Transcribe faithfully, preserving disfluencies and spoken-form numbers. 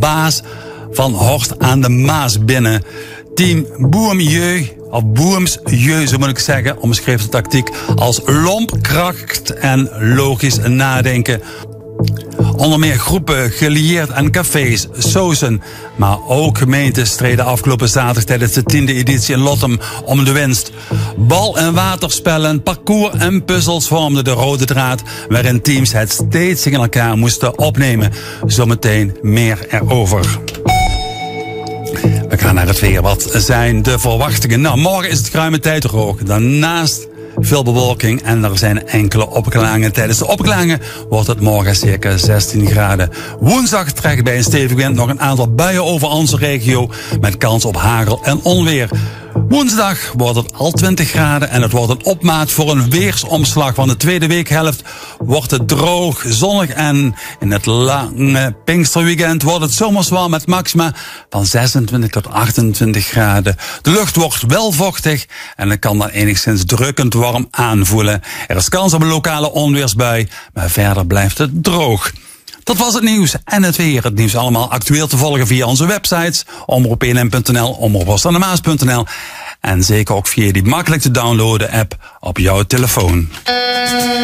baas van Horst aan de Maas binnen. Team Boermieu, of Boermsjeu, zo moet ik zeggen, omschreef de tactiek als lomp, kracht en logisch nadenken. Onder meer groepen gelieerd aan cafés, sausen, maar ook gemeenten streden afgelopen zaterdag tijdens de tiende editie in Lottem om de winst. Bal- en waterspellen, parcours en puzzels vormden de rode draad waarin teams het steeds tegen elkaar moesten opnemen. Zometeen meer erover. We gaan naar het weer. Wat zijn de verwachtingen? Nou, morgen is het geruime tijd droog. Daarnaast veel bewolking en er zijn enkele opklaringen. Tijdens de opklaringen wordt het morgen circa zestien graden. Woensdag trekken bij een stevige wind nog een aantal buien over onze regio met kans op hagel en onweer. Woensdag wordt het al twintig graden en het wordt een opmaat voor een weersomslag. Van de tweede weekhelft wordt het droog, zonnig en in het lange Pinksterweekend wordt het zomers warm met maxima van zesentwintig tot achtentwintig graden. De lucht wordt wel vochtig en het kan dan enigszins drukkend warm aanvoelen. Er is kans op een lokale onweersbui, maar verder blijft het droog. Dat was het nieuws en het weer. Het nieuws allemaal actueel te volgen via onze websites omroep n n punt n l, omroep horst aan de maas punt n l en zeker ook via die makkelijk te downloaden app op jouw telefoon.